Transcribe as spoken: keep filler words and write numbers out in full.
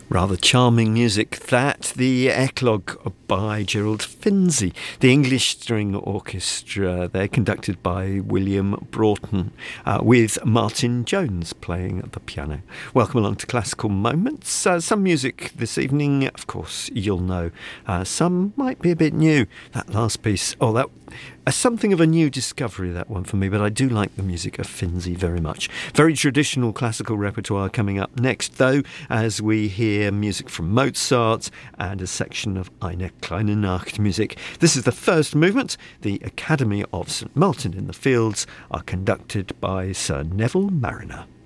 Rather charming music, that. The Eclogue by Gerald Finzi. The English String Orchestra, they're conducted by William Broughton, uh, with Martin Jones playing the piano. Welcome along to Classical Moments. Uh, some music this evening, of course, you'll know. Uh, some might be a bit new. That last piece, oh, that... Uh, something of a new discovery, that one for me, but I do like the music of Finzi very much. Very traditional classical repertoire coming up next, though, as we hear music from Mozart and a section of Eine kleine Nacht music. This is the first movement. The Academy of St Martin in the Fields are conducted by Sir Neville Marriner.